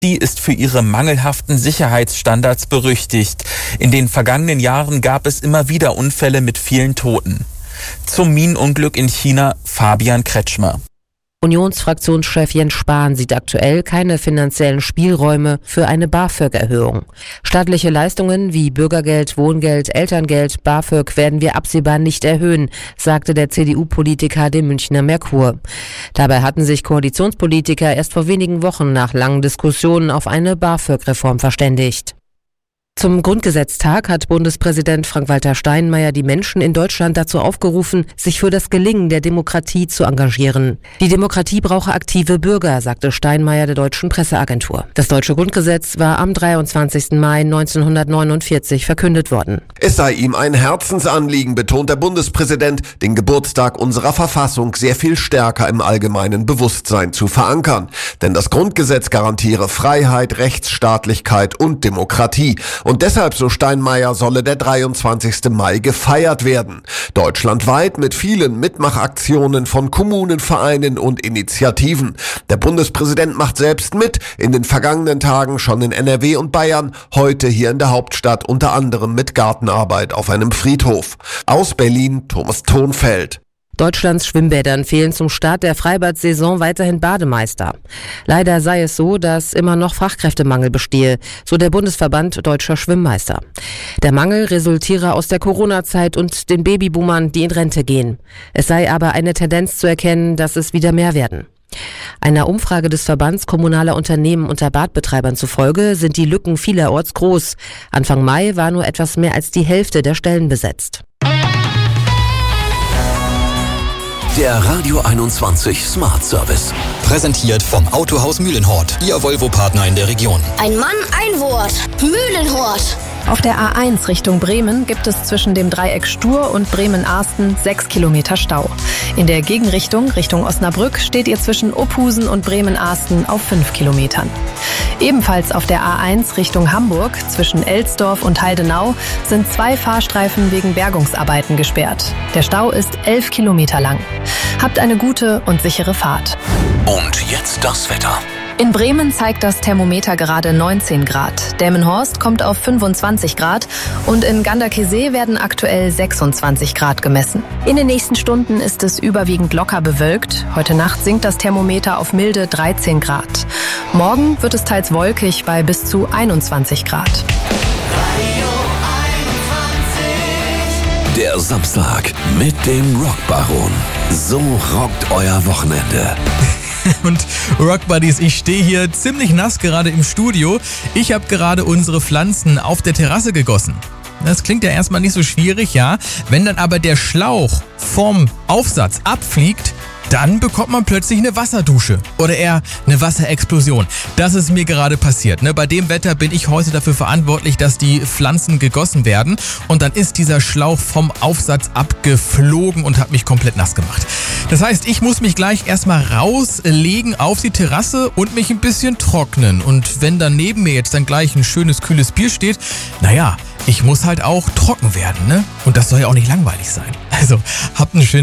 Die ist für ihre mangelhaften Sicherheitsstandards berüchtigt. In den vergangenen Jahren gab es immer wieder Unfälle mit vielen Toten. Zum Minenunglück in China Fabian Kretschmer. Unionsfraktionschef Jens Spahn sieht aktuell keine finanziellen Spielräume für eine BAföG-Erhöhung. Staatliche Leistungen wie Bürgergeld, Wohngeld, Elterngeld, BAföG werden wir absehbar nicht erhöhen, sagte der CDU-Politiker dem Münchner Merkur. Dabei hatten sich Koalitionspolitiker erst vor wenigen Wochen nach langen Diskussionen auf eine BAföG-Reform verständigt. Zum Grundgesetztag hat Bundespräsident Frank-Walter Steinmeier die Menschen in Deutschland dazu aufgerufen, sich für das Gelingen der Demokratie zu engagieren. Die Demokratie brauche aktive Bürger, sagte Steinmeier der Deutschen Presseagentur. Das deutsche Grundgesetz war am 23. Mai 1949 verkündet worden. Es sei ihm ein Herzensanliegen, betont der Bundespräsident, den Geburtstag unserer Verfassung sehr viel stärker im allgemeinen Bewusstsein zu verankern. Denn das Grundgesetz garantiere Freiheit, Rechtsstaatlichkeit und Demokratie. Und deshalb, so Steinmeier, solle der 23. Mai gefeiert werden. Deutschlandweit mit vielen Mitmachaktionen von Kommunen, Vereinen und Initiativen. Der Bundespräsident macht selbst mit, in den vergangenen Tagen schon in NRW und Bayern, heute hier in der Hauptstadt unter anderem mit Gartenarbeit auf einem Friedhof. Aus Berlin, Thomas Thonfeld. Deutschlands Schwimmbädern fehlen zum Start der Freibad-Saison weiterhin Bademeister. Leider sei es so, dass immer noch Fachkräftemangel bestehe, so der Bundesverband Deutscher Schwimmmeister. Der Mangel resultiere aus der Corona-Zeit und den Babyboomern, die in Rente gehen. Es sei aber eine Tendenz zu erkennen, dass es wieder mehr werden. Einer Umfrage des Verbands kommunaler Unternehmen unter Badbetreibern zufolge sind die Lücken vielerorts groß. Anfang Mai war nur etwas mehr als die Hälfte der Stellen besetzt. Der Radio 21 Smart Service. Präsentiert vom Autohaus Mühlenhort, Ihr Volvo-Partner in der Region. Ein Mann, ein Wort. Mühlenhort. Auf der A1 Richtung Bremen gibt es zwischen dem Dreieck Stur und Bremen-Arsten 6 Kilometer Stau. In der Gegenrichtung, Richtung Osnabrück, steht ihr zwischen Opusen und Bremen-Arsten auf 5 Kilometern. Ebenfalls auf der A1 Richtung Hamburg, zwischen Elsdorf und Heidenau, sind 2 Fahrstreifen wegen Bergungsarbeiten gesperrt. Der Stau ist 11 Kilometer lang. Habt eine gute und sichere Fahrt. Und jetzt das Wetter. In Bremen zeigt das Thermometer gerade 19 Grad. Delmenhorst kommt auf 25 Grad und in Ganderkesee werden aktuell 26 Grad gemessen. In den nächsten Stunden ist es überwiegend locker bewölkt. Heute Nacht sinkt das Thermometer auf milde 13 Grad. Morgen wird es teils wolkig bei bis zu 21 Grad. Der Samstag mit dem Rockbaron. So rockt euer Wochenende. Und Rock Buddies, ich stehe hier ziemlich nass gerade im Studio. Ich habe gerade unsere Pflanzen auf der Terrasse gegossen. Das klingt ja erstmal nicht so schwierig, ja. Wenn dann aber der Schlauch vom Aufsatz abfliegt, dann bekommt man plötzlich eine Wasserdusche oder eher eine Wasserexplosion. Das ist mir gerade passiert. Bei dem Wetter bin ich heute dafür verantwortlich, dass die Pflanzen gegossen werden. Und dann ist dieser Schlauch vom Aufsatz abgeflogen und hat mich komplett nass gemacht. Das heißt, ich muss mich gleich erstmal rauslegen auf die Terrasse und mich ein bisschen trocknen. Und wenn dann neben mir jetzt dann gleich ein schönes, kühles Bier steht, naja, ich muss halt auch trocken werden, ne? Und das soll ja auch nicht langweilig sein. Also, habt einen schönen